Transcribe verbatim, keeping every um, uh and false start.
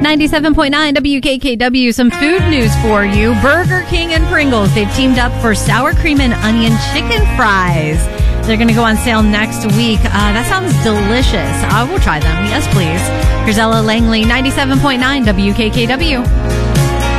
ninety-seven point nine W K K W. Some food news for you. Burger King and Pringles, they've teamed up for sour cream and onion chicken fries. They're going to go on sale next week. Uh, that sounds delicious. I will try them. Yes, please. Here's Ella Langley, ninety-seven point nine W K K W.